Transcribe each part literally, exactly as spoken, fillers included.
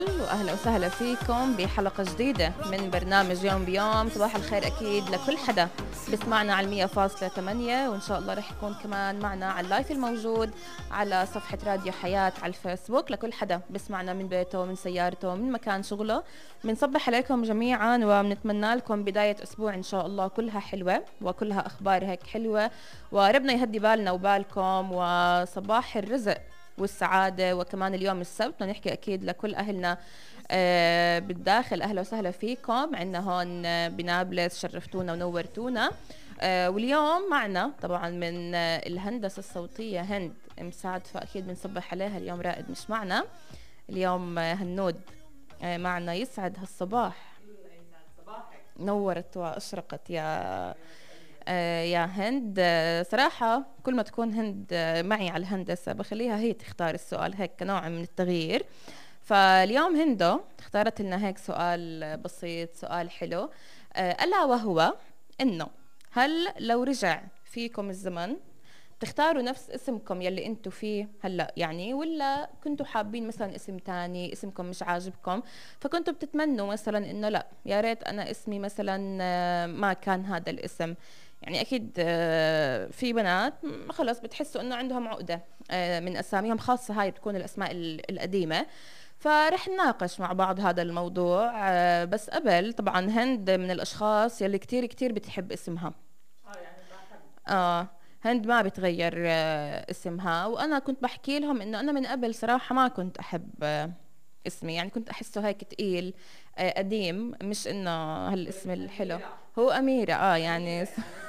واهلا وسهلا فيكم بحلقه جديده من برنامج يوم بيوم. صباح الخير اكيد لكل حدا بسمعنا على المية فاصلة ثمانية، وان شاء الله رح يكون كمان معنا على اللايف الموجود على صفحه راديو حياه على الفيسبوك لكل حدا بسمعنا من بيته من سيارته من مكان شغله. بنصبح عليكم جميعا وبنتمنى لكم بدايه اسبوع ان شاء الله كلها حلوه وكلها اخبار هيك حلوه، وربنا يهدي بالنا وبالكم، وصباح الرزق والسعادة. وكمان اليوم السبت بدنا نحكي أكيد لكل أهلنا آه بالداخل. أهلا وسهلا فيكم، عنا هون آه بنابلس، شرفتونا ونورتونا. آه واليوم معنا طبعا من آه الهندسة الصوتية هند مساعد، فأكيد بنصبح عليها. اليوم رائد مش معنا، اليوم آه هنود آه معنا. يسعد هالصباح، نورت وأشرقت يا آه يا هند. آه صراحة كل ما تكون هند آه معي على الهندسة بخليها هي تختار السؤال هيك كنوع من التغيير. فاليوم هندو اختارت لنا هيك سؤال بسيط، سؤال حلو، آه ألا وهو إنه هل لو رجع فيكم الزمن تختاروا نفس اسمكم يلي انتوا فيه هلا يعني، ولا كنتوا حابين مثلا اسم تاني، اسمكم مش عاجبكم فكنتوا بتتمنوا مثلا انه لا يا ريت انا اسمي مثلا آه، ما كان هذا الاسم؟ يعني اكيد آه، في بنات خلص بتحسوا انه عندهم عقدة آه، من اساميهم، خاصة هاي بتكون الاسماء ال- القديمة. فرح نناقش مع بعض هذا الموضوع. آه، بس قبل طبعا هند من الاشخاص يلي كتير كتير بتحب اسمها. اه، هند ما بتغير آه، اسمها. وانا كنت بحكي لهم انه انا من قبل صراحة ما كنت احب آه، اسمي، يعني كنت احسه هيك تقيل آه، قديم، مش انه هالاسم الحلو. هو أميرة اه يعني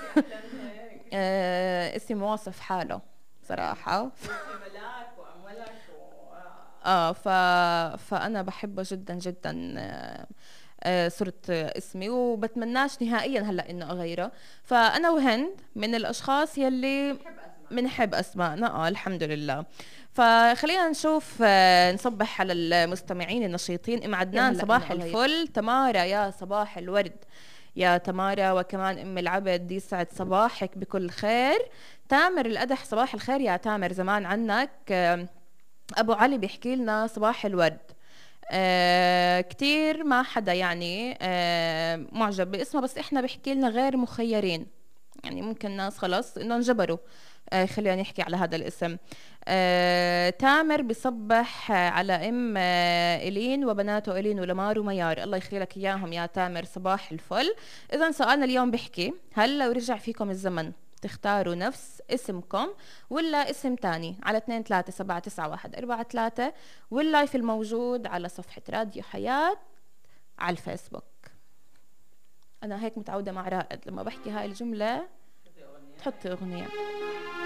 آه، اسم واصف حاله صراحة. اه ف... فانا بحبه جدا جدا. آه، آه، صرت آه، اسمي وبتمناش نهائيا هلا انه اغيره. فانا وهند من الاشخاص يلي بنحب اسمائنا اه الحمد لله. فخلينا نشوف آه، نصبح على المستمعين النشيطين. ام عدنان هلا انه صباح اغير. الفل. تمارا يا صباح الورد يا تمارا، وكمان ام العبد يسعد صباحك بكل خير. تامر القدح صباح الخير يا تامر، زمان عنك. آه، ابو علي بيحكي لنا صباح الورد. آه كتير ما حدا يعني آه معجب باسمه، بس احنا بيحكي لنا غير مخيرين، يعني ممكن ناس خلص انه انجبروا آه خلينا نحكي على هذا الاسم. آه تامر بصبح آه على ام آه الين وبناته الين ولمار وميار، الله يخلي لك اياهم يا تامر صباح الفل. اذا سؤالنا اليوم بيحكي هل لو رجع فيكم الزمن تختاروا نفس اسمكم ولا اسم تاني؟ على اثنين ثلاثة سبعة تسعة واحد أربعة ثلاثة، واللايف الموجود على صفحة راديو حياة على الفيسبوك. أنا هيك متعودة مع رائد لما بحكي هاي الجملة تحطي أغنية.